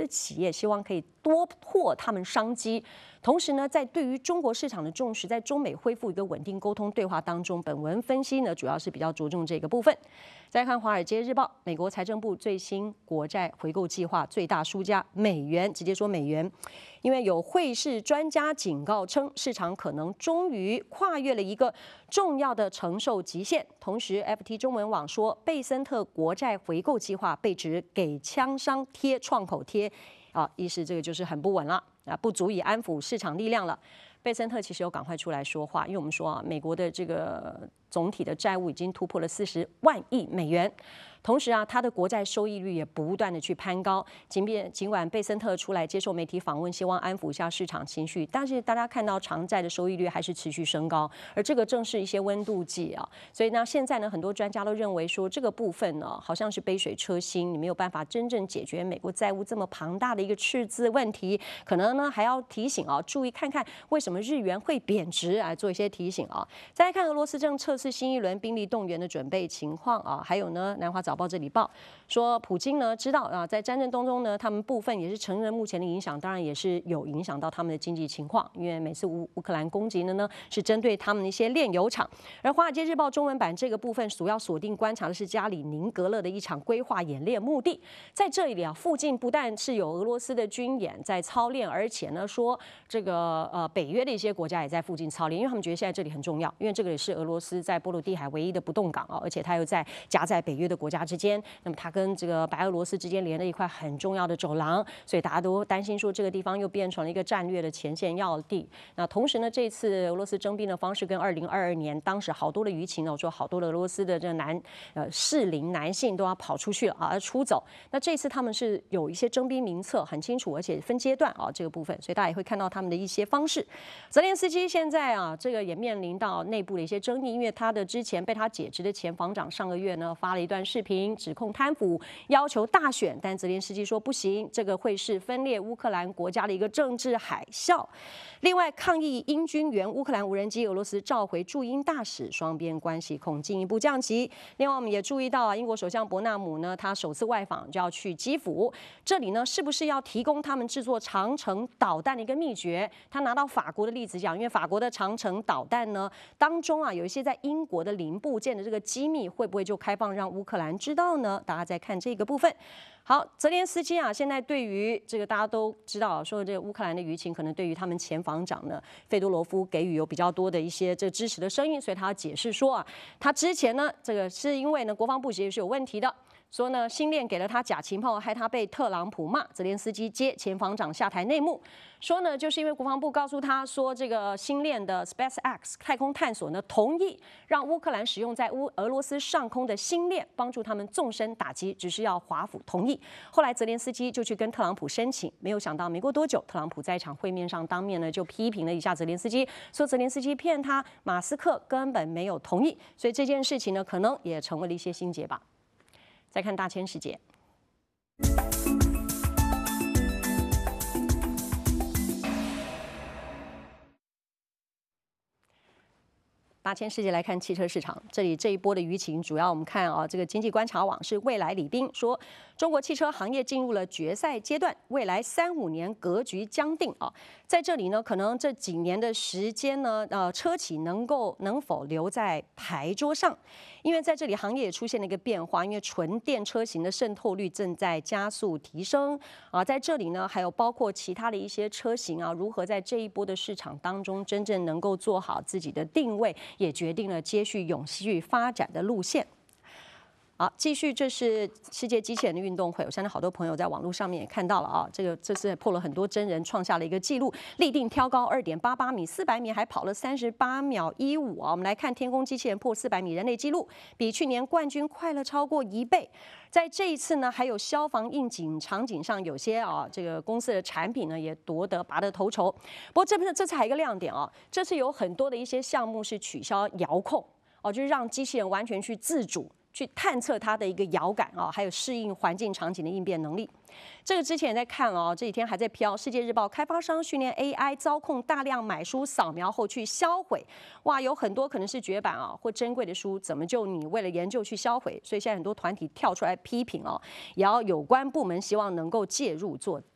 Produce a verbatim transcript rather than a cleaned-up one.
企业希望可以多拓他们商机。同时呢，在对于中国市场的重视，在中美恢复一个稳定沟通对话当中，本文分析呢主要是比较着重这个部分。再看《华尔街日报》，美国财政部最新国债回购计划最大输家美元，直接说美元，因为有汇市专家警告称，市场可能终于跨越了一个重要的承受极限。同时 ，F T 中文网说，贝森特国债回购计划被指给枪商贴创口贴，啊，意思这个就是很不稳了。啊，不足以安抚市场力量了。贝森特其实有赶快出来说话，因为我们说啊，美国的这个总体的债务已经突破了四十万亿美元。同时啊，它的国债收益率也不断的去攀高。尽便尽管贝森特出来接受媒体访问，希望安抚一下市场情绪，但是大家看到长债的收益率还是持续升高，而这个正是一些温度计啊。所以呢，现在呢，很多专家都认为说，这个部分呢，好像是杯水车薪，你没有办法真正解决美国债务这么庞大的一个赤字问题。可能呢，还要提醒啊，注意看看为什么日元会贬值，来做一些提醒啊。再来看俄罗斯正测试新一轮兵力动员的准备情况啊，还有呢，南华早报这里报说，普京呢知道啊，在战争当中呢，他们部分也是承认目前的影响，当然也是有影响到他们的经济情况，因为每次乌乌克兰攻击的呢是针对他们的一些炼油厂。而华尔街日报中文版这个部分主要锁定观察的是加里宁格勒的一场规划演练目的，在这里啊，附近不但是有俄罗斯的军演在操练，而且呢说这个呃北约的一些国家也在附近操练，因为他们觉得现在这里很重要，因为这个也是俄罗斯在波罗的海唯一的不动港啊，而且它又在夹在北约的国家之间。那么它跟这个白俄罗斯之间连了一块很重要的走廊，所以大家都担心说这个地方又变成了一个战略的前线要地。那同时呢，这次俄罗斯征兵的方式跟二零二二年当时好多的舆情呢，我说好多的俄罗斯的这男呃适龄男性都要跑出去了啊，出走。那这次他们是有一些征兵名册很清楚，而且分阶段啊这个部分，所以大家也会看到他们的一些方式。泽连斯基现在啊，这个也面临到内部的一些争议，因为他的之前被他解职的前防长上个月呢发了一段视频，指控贪腐，要求大选，但泽连斯基说不行，这个会是分裂乌克兰国家的一个政治海啸。另外，抗议英军援乌克兰无人机，俄罗斯召回驻英大使，双边关系恐进一步降级。另外，我们也注意到啊，英国首相伯纳姆呢，他首次外访就要去基辅，这里呢是不是要提供他们制作长程导弹的一个秘诀？他拿到法国的例子讲，因为法国的长程导弹呢当中啊有一些在英国的零部件的这个机密，会不会就开放让乌克兰知道呢？大家再看这个部分。好，泽连斯基啊，现在对于这个大家都知道，说这个乌克兰的舆情可能对于他们前防长呢费多罗夫给予有比较多的一些这个支持的声音，所以他要解释说啊，他之前呢这个是因为呢国防部其实是有问题的。说呢，星链给了他假情报，害他被特朗普骂。泽连斯基接前防长下台内幕，说呢，就是因为国防部告诉他说，这个星链的 SpaceX 太空探索呢，同意让乌克兰使用在乌俄罗斯上空的星链，帮助他们纵深打击，只是要华府同意。后来泽连斯基就去跟特朗普申请，没有想到没过多久，特朗普在一场会面上当面呢就批评了一下泽连斯基，说泽连斯基骗他，马斯克根本没有同意。所以这件事情呢，可能也成为了一些心结吧。再看大千世界。大千世界来看汽车市场，这里这一波的舆情，主要我们看啊，这个经济观察网是未来李斌说，中国汽车行业进入了决赛阶段，未来三五年格局将定啊。在这里呢，可能这几年的时间呢，呃，车企能够能否留在牌桌上？因为在这里行业也出现了一个变化，因为纯电车型的渗透率正在加速提升啊。在这里呢，还有包括其他的一些车型啊，如何在这一波的市场当中真正能够做好自己的定位，也决定了接续永续发展的路线。好，继续，这是世界机器人的运动会，我相信好多朋友在网络上面也看到了啊，这个这次破了很多真人，创下了一个纪录，立定挑高二点八八米，四百米还跑了三十八秒一五啊。我们来看天宫机器人破四百米人类纪录，比去年冠军快了超过一倍。在这一次呢，还有消防应急场景上，有些啊这个公司的产品呢也夺得拔得头筹。不过这不是这次还有一个亮点啊，这次有很多的一些项目是取消遥控哦，就是让机器人完全去自主。去探测它的一个遥感啊，还有适应环境场景的应变能力。这个之前也在看哦，这几天还在飘。世界日报开发商训练 A I 操控大量买书扫描后去销毁，哇，有很多可能是绝版啊或珍贵的书，怎么就你为了研究去销毁？所以现在很多团体跳出来批评哦，也要有关部门希望能够介入做